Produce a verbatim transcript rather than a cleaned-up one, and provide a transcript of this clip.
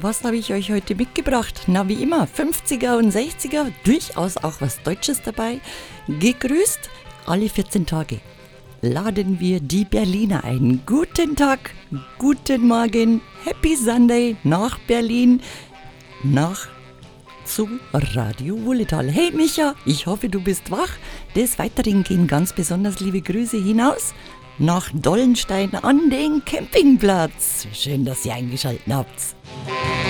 was habe ich euch heute mitgebracht? Na, wie immer, fünfziger und sechziger, durchaus auch was Deutsches dabei. Gegrüßt, alle vierzehn Tage laden wir die Berliner ein. Guten Tag, guten Morgen, Happy Sunday nach Berlin, nach zu Radio Wulletal. Hey Micha, ich hoffe, du bist wach. Des Weiteren gehen ganz besonders liebe Grüße hinaus nach Dollenstein an den Campingplatz. Schön, dass ihr eingeschaltet habt.